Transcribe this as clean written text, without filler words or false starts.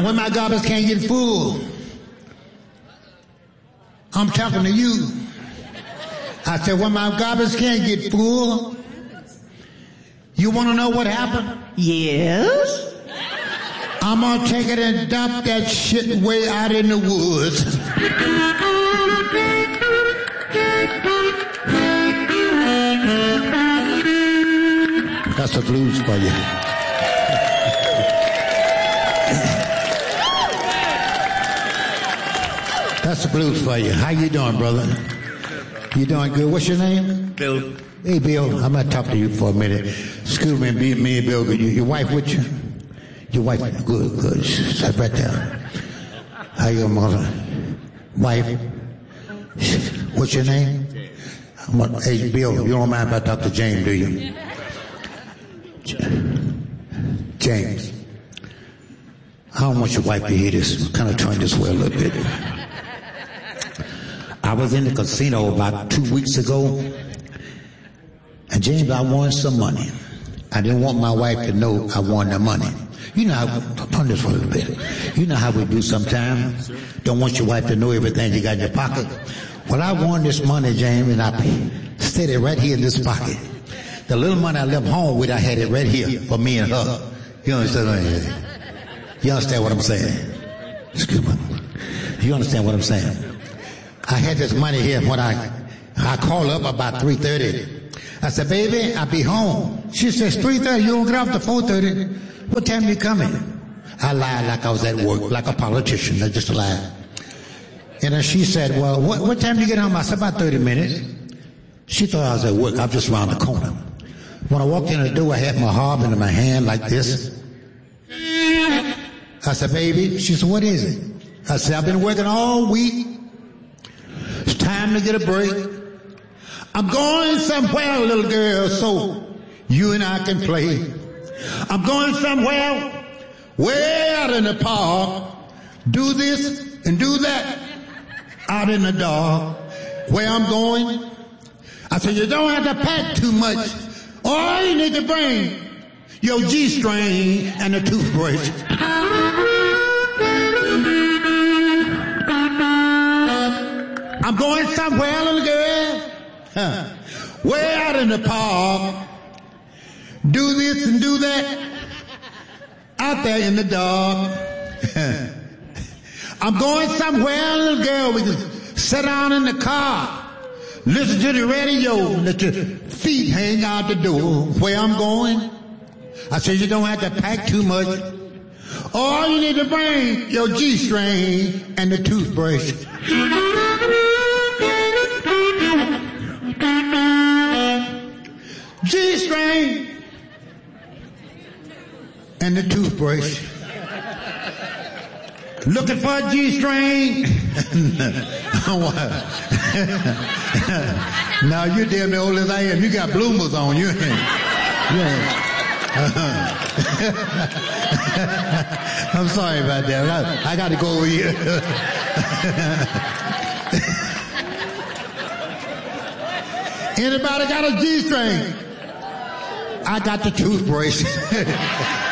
when my garbage can get full, I'm talking to you. I said, when my garbage can get full, you want to know what happened? Yes. I'm going to take it and dump that shit way out in the woods. That's the blues for you. That's the blues for you. How you doing, brother? You doing good? What's your name? Bill. Hey, Bill, I'm going to talk to you for a minute. Excuse me, me and Bill, your wife with you? Your wife, good. Sit right there. How you, mother? Wife? What's your name? Hey, Bill, you don't mind if I talk to James, do you? James, I don't want your wife to hear this. Kind of turn this way a little bit. I was in the casino about 2 weeks ago, and James, I won some money. I didn't want my wife to know I won the money. You know how, turn this way a little bit. You know how we do sometimes. Don't want your wife to know everything you got in your pocket. Well, I won this money, James, and I stayed it right here in this pocket. The little money I left home with, I had it right here for me and her. You understand? You understand what I'm saying? Excuse me. You understand what I'm saying? I had this money here when I called up about 3:30. I said, baby, I'll be home. She says, 3:30, you don't get off to 4:30. What time you coming? I lied like I was at work, like a politician. I just lied. And then she said, well, what time do you get home? I said, about 30 minutes. She thought I was at work. I was just around the corner. When I walked in the door, I had my harp in my hand like this. I said, baby. She said, what is it? I said, I've been working all week. It's time to get a break. I'm going somewhere, little girl, so you and I can play. I'm going somewhere way out in the park. Do this and do that out in the dark. Where I'm going, I said, you don't have to pack too much. All you need to bring your G-string and a toothbrush. I'm going somewhere, little girl. Way out in the park. Do this and do that out there in the dark. I'm going somewhere, little girl. We can sit down in the car. Listen to the radio. Let your feet hang out the door. Where I'm going, I said you don't have to pack too much. All you need to bring your G-string and the toothbrush. G-string and the toothbrush. Looking for a G-string? Now you damn near old as I am. You got bloomers on. You ain't. I'm sorry about that. I got to go over here. Anybody got a G-string? I got the toothbrush.